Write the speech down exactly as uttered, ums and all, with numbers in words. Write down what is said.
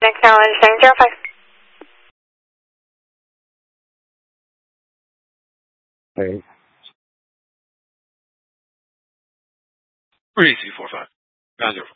Next challenge, nine zero five. Hey. three C four five. nine zero five.